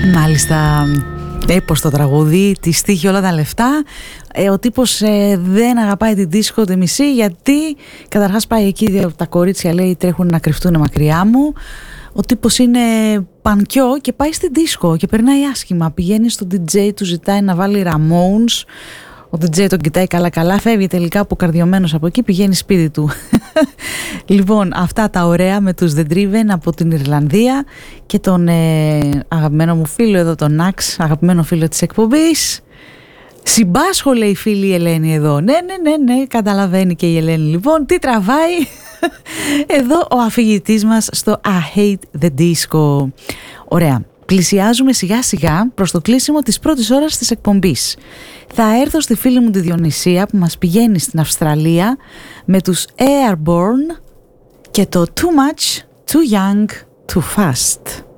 Μάλιστα, έπως το τραγούδι, τη στίχη όλα τα λεφτά. Ο τύπος δεν αγαπάει την δίσκο τη μισή, γιατί καταρχάς πάει εκεί, τα κορίτσια λέει τρέχουν να κρυφτούν μακριά μου. Ο τύπος είναι πανκιό και πάει στην δίσκο και περνάει άσχημα. Πηγαίνει στο DJ, του ζητάει να βάλει Ramones. Ο DJ τον κοιτάει καλά, φεύγει τελικά αποκαρδιωμένος από εκεί, πηγαίνει σπίτι του. Λοιπόν, αυτά τα ωραία με τους The Driven από την Ιρλανδία και τον αγαπημένο μου φίλο εδώ, τον Ναξ, αγαπημένο φίλο της εκπομπής. Συμπάσχω, λέει η φίλη η Ελένη εδώ. Ναι, καταλαβαίνει και η Ελένη. Λοιπόν, τι τραβάει εδώ ο αφηγητής μας στο I Hate the Disco. Ωραία. Πλησιάζουμε σιγά σιγά προς το κλείσιμο της πρώτης ώρας της εκπομπής. Θα έρθω στη φίλη μου τη Διονυσία που μας πηγαίνει στην Αυστραλία με τους Airborne και το Too Much, Too Young, Too Fast.